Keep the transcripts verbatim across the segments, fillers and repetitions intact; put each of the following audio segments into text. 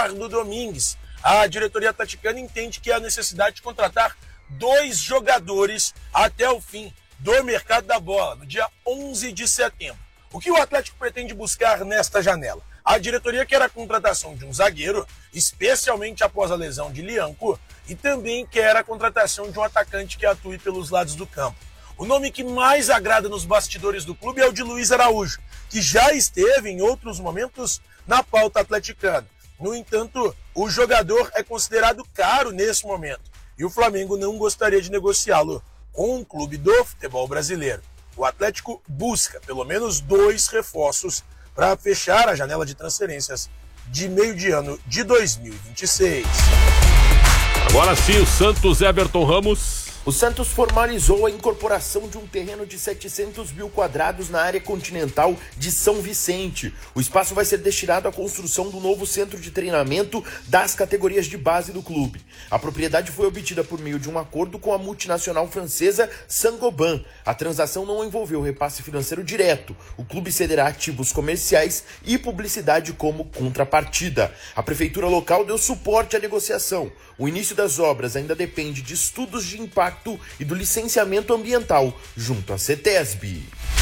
Eduardo Domingues. A diretoria atleticana entende que há necessidade de contratar dois jogadores até o fim do mercado da bola, no dia onze de setembro. O que o Atlético pretende buscar nesta janela? A diretoria quer a contratação de um zagueiro, especialmente após a lesão de Lianco, e também quer a contratação de um atacante que atue pelos lados do campo. O nome que mais agrada nos bastidores do clube é o de Luiz Araújo, que já esteve em outros momentos na pauta atleticana. No entanto, o jogador é considerado caro nesse momento e o Flamengo não gostaria de negociá-lo com um clube do futebol brasileiro. O Atlético busca pelo menos dois reforços para fechar a janela de transferências de meio de ano de dois mil e vinte e seis. Agora sim, o Santos, Everton Ramos. O Santos formalizou a incorporação de um terreno de setecentos mil quadrados na área continental de São Vicente. O espaço vai ser destinado à construção do novo centro de treinamento das categorias de base do clube. A propriedade foi obtida por meio de um acordo com a multinacional francesa Saint-Gobain. A transação não envolveu repasse financeiro direto. O clube cederá ativos comerciais e publicidade como contrapartida. A prefeitura local deu suporte à negociação. O início das obras ainda depende de estudos de impacto e do licenciamento ambiental junto à CETESB.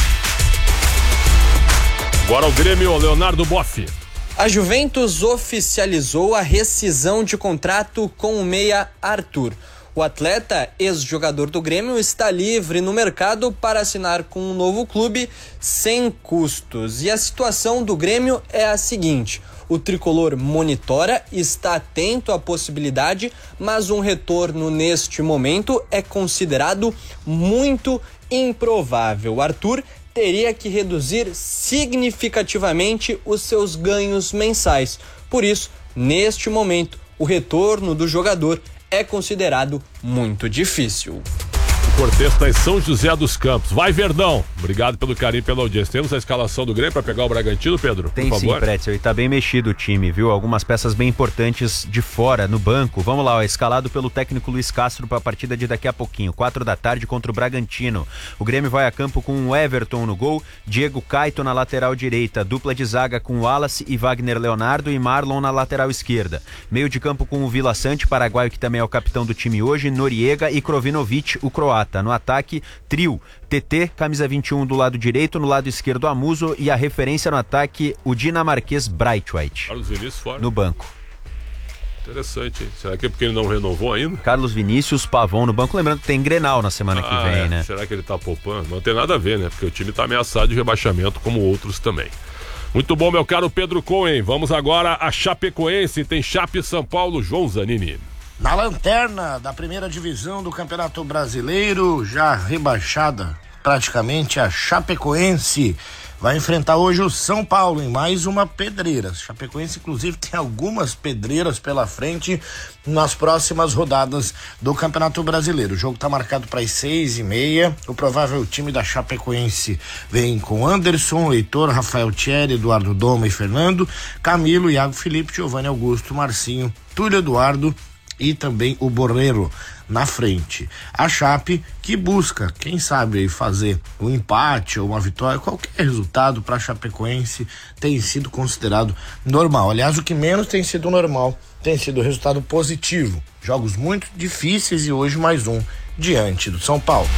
Agora o Grêmio, Leonardo Boff. A Juventus oficializou a rescisão de contrato com o meia Arthur. O atleta, ex-jogador do Grêmio, está livre no mercado para assinar com um novo clube sem custos. E a situação do Grêmio é a seguinte: o tricolor monitora, está atento à possibilidade, mas um retorno neste momento é considerado muito improvável. O Arthur teria que reduzir significativamente os seus ganhos mensais. Por isso, neste momento, o retorno do jogador é considerado muito difícil. O Cortez está em São José dos Campos. Vai, Verdão! Obrigado pelo carinho, pela audiência. Temos a escalação do Grêmio para pegar o Bragantino, Pedro? Tem por sim, favor. Pretzel. E tá bem mexido o time, viu? Algumas peças bem importantes de fora, no banco. Vamos lá, ó, escalado pelo técnico Luiz Castro para a partida de daqui a pouquinho. Quatro da tarde contra o Bragantino. O Grêmio vai a campo com o Everton no gol, Diego Caito na lateral direita, dupla de zaga com Wallace e Wagner Leonardo e Marlon na lateral esquerda. Meio de campo com o Vila Sante, paraguaio, que também é o capitão do time hoje, Noriega e Krovinovic, o croata. No ataque, trio, T T, camisa vinte e um do lado direito, no lado esquerdo Amuso e a referência no ataque, o dinamarquês Braithwaite. Carlos Vinícius fora. No banco. Interessante, hein? Será que é porque ele não renovou ainda? Carlos Vinícius, Pavão no banco, lembrando que tem Grenal na semana ah, que vem, é. né? Será que ele tá poupando? Não tem nada a ver, né? Porque o time tá ameaçado de rebaixamento, como outros também. Muito bom, meu caro Pedro Cohen. Vamos agora a Chapecoense, tem Chape São Paulo, João Zanini. Na lanterna da primeira divisão do Campeonato Brasileiro, já rebaixada praticamente, a Chapecoense vai enfrentar hoje o São Paulo em mais uma pedreira. Chapecoense, inclusive, tem algumas pedreiras pela frente nas próximas rodadas do Campeonato Brasileiro. O jogo está marcado para as seis e meia. O provável time da Chapecoense vem com Anderson, Heitor, Rafael Thierry, Eduardo Doma e Fernando, Camilo, Iago Felipe, Giovanni Augusto, Marcinho, Túlio Eduardo e também o Borreiro na frente. A Chape que busca, quem sabe, aí fazer um empate ou uma vitória, qualquer resultado para a Chapecoense tem sido considerado normal. Aliás, o que menos tem sido normal tem sido resultado positivo. Jogos muito difíceis e hoje mais um diante do São Paulo.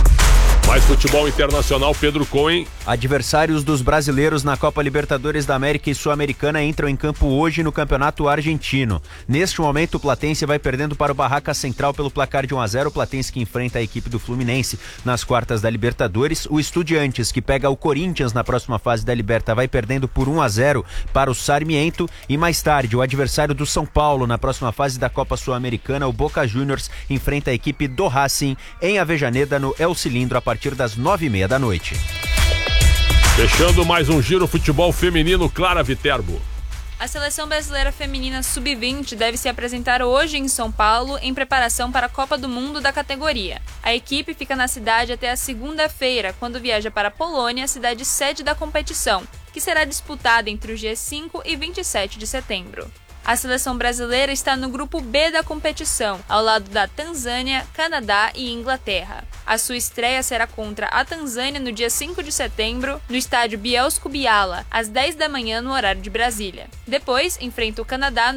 Mais futebol internacional, Pedro Cohen. Adversários dos brasileiros na Copa Libertadores da América e Sul-Americana entram em campo hoje no Campeonato Argentino. Neste momento, o Platense vai perdendo para o Barraca Central pelo placar de um a zero. O Platense que enfrenta a equipe do Fluminense nas quartas da Libertadores. O Estudiantes, que pega o Corinthians na próxima fase da Liberta, vai perdendo por um a zero para o Sarmiento. E mais tarde, o adversário do São Paulo na próxima fase da Copa Sul-Americana, o Boca Juniors, enfrenta a equipe do Racing em Avejaneda, no El Cilindro, a partir das nove e meia da noite. Fechando mais um Giro Futebol Feminino, Clara Viterbo. A seleção brasileira feminina sub vinte deve se apresentar hoje em São Paulo em preparação para a Copa do Mundo da categoria. A equipe fica na cidade até a segunda-feira, quando viaja para a Polônia, cidade sede da competição, que será disputada entre os dias cinco e vinte e sete de setembro. A seleção brasileira está no grupo B da competição, ao lado da Tanzânia, Canadá e Inglaterra. A sua estreia será contra a Tanzânia no dia cinco de setembro, no estádio Bielsko-Biala, às dez da manhã no horário de Brasília. Depois, enfrenta o Canadá